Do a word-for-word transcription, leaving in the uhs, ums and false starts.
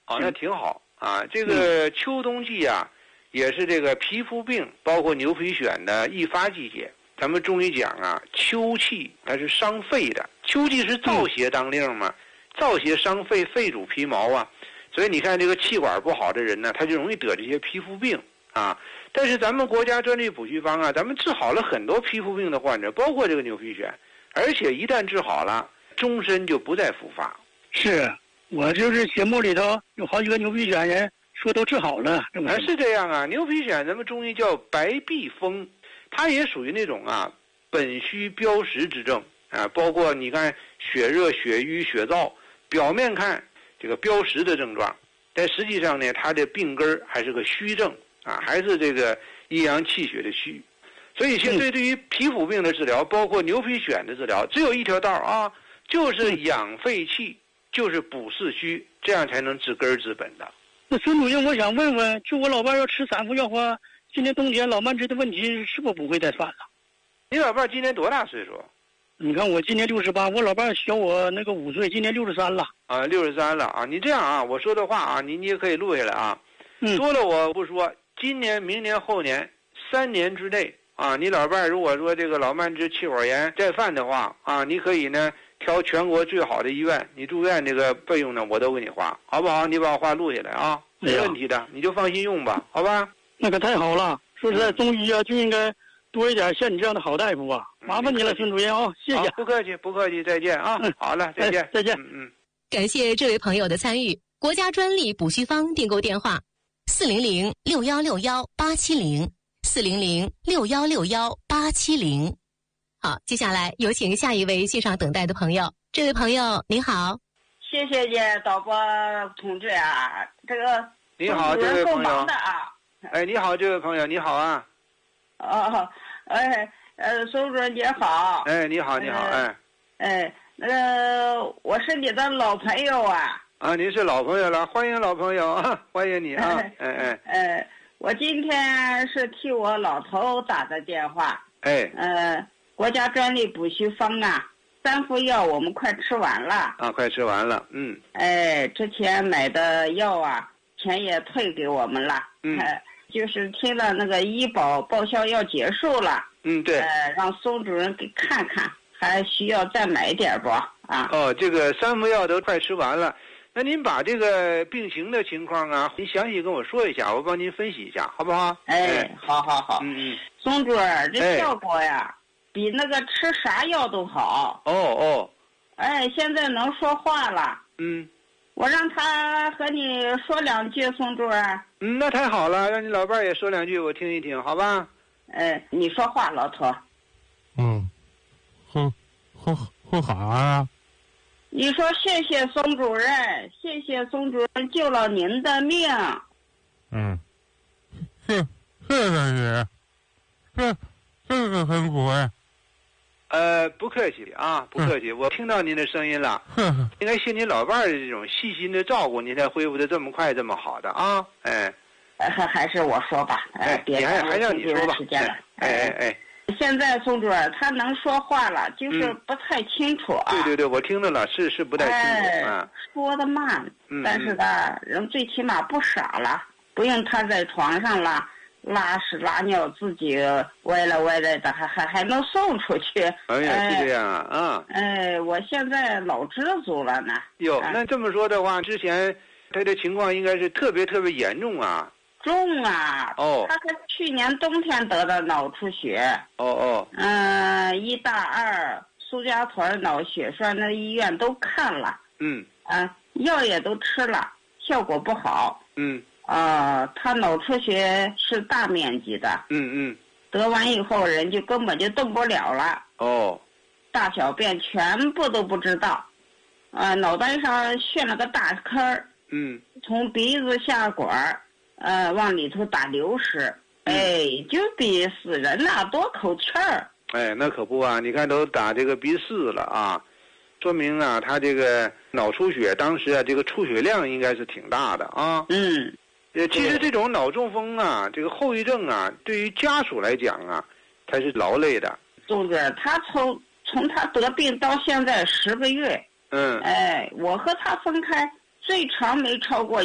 哦，那挺好啊。这个秋冬季啊，也是这个皮肤病，包括牛皮癣的易发季节。咱们中医讲啊，秋气它是伤肺的，秋季是燥邪当令嘛，燥邪伤肺，肺主皮毛啊。所以你看这个气管不好的人呢，他就容易得这些皮肤病啊。但是咱们国家专利补虚方啊，咱们治好了很多皮肤病的患者，包括这个牛皮癣，而且一旦治好了，终身就不再复发。 是我就是节目里头有好几个牛皮癣人说都治好了， 啊，是这样啊。牛皮癣咱们中医叫白痹风，它也属于那种啊本虚标实之症啊，包括你看血热、血瘀、血燥，表面看这个标实的症状，但实际上呢，它的病根还是个虚症啊，还是这个阴阳气血的虚。所以现在对于皮肤病的治疗，包括牛皮癣的治疗，只有一条道啊，就是养肺气，就是补肾虚，这样才能治根治本的。 那孙主任，我想问问，就我老伴要吃三副药话，今年冬天老慢支的问题是否不会再犯了？ 你老伴今年多大岁数？ 你看我今年六十八，我老伴小我那个五岁，今年六十三了。 啊，六十三了啊！你这样啊，我说的话啊，你你也可以录下来啊。 嗯。 多了我不说，今年、明年、后年三年之内啊，你老伴如果说这个老慢支、气管炎再犯的话啊，你可以呢挑全国最好的医院，你住院这个费用呢我都给你花，好不好？你把我话录下来啊，没问题的，你就放心用吧，好吧？ 那可太好了，说实在，中医啊就应该多一点像你这样的好大夫啊！麻烦你了，孙主任啊，谢谢。 不客气，不客气，再见啊！ 嗯， 好了，再见， 再见。 嗯嗯。 感谢这位朋友的参与。国家专利补虚方订购电话：四零零六幺六幺八七零，四零零六幺六幺八七零。好，接下来有请下一位线上等待的朋友。这位朋友您好。 谢谢你导播同志啊，这个你好，这位朋友啊。 哎，你好，这位朋友，你好啊。 哦，哎，呃，孙主任你好。 哎，你好，你好，哎。 哎，那个我是你的老朋友啊。 啊，您是老朋友了，欢迎老朋友啊，欢迎你啊。哎哎。 呃，我今天是替我老头打的电话。 哎。 呃，国家专利补虚方啊。三副药我们快吃完了啊，快吃完了，嗯。 哎，之前买的药啊，钱也退给我们了， 嗯， 哎、就是听了那个医保报销要结束了， 嗯，对， 呃，让孙主任给看看，还需要再买点不？啊， 哦，这个三副药都快吃完了，那您把这个病情的情况啊，您详细跟我说一下，我帮您分析一下，好不好？ 哎，哎好好好， 嗯嗯， 孙主任，这效果呀。哎比那个吃啥药都好。 哦哦， 哎，现在能说话了。 嗯， 我让他和你说两句，宋主任。 嗯，那太好了，让你老伴也说两句，我听一听，好吧？ 哎，你说话，老头。 嗯，哼，哼哼啥呀？ 你说谢谢宋主任，谢谢宋主任救了您的命。 嗯，谢谢谢你，这这个很苦哎。 呃，不客气啊，不客气，我听到您的声音了。应该谢您老伴儿的这种细心的照顾，您才恢复的这么快，这么好的啊！哎， 还还是我说吧， 哎，别还还让你说吧。 时间了， 哎哎哎。 现在宋主任他能说话了，就是不太清楚啊。 对对对，我听着了，是是不太清楚啊。 说的慢，但是呢，人最起码不傻了，不用他在床上了。拉屎拉尿自己歪了歪了的，还还还能送出去。 哎呀，是这样啊啊！ 哎，我现在老知足了呢。 哟，那这么说的话，之前他的情况应该是特别特别严重啊。 重啊！ 哦， 他是去年冬天得的脑出血。 哦哦。 嗯、呃，一大二苏家屯脑血栓的医院都看了。 嗯。 啊、呃，药也都吃了，效果不好。 嗯。 啊、呃，他脑出血是大面积的， 嗯嗯， 得完以后人就根本就动不了了， 哦， 大小便全部都不知道，呃，脑袋上旋了个大坑儿， 嗯， 从鼻子下管儿，呃，往里头打流矢，嗯、哎，就比死人呐、啊、多口气儿。 哎，那可不啊，你看都打这个鼻饲了啊，说明啊，他这个脑出血当时啊，这个出血量应该是挺大的啊。 嗯。 呃，其实这种脑中风啊，这个后遗症啊，对于家属来讲啊，它是劳累的。 总之，他从从他得病到现在十个月， 嗯， 哎，我和他分开最长没超过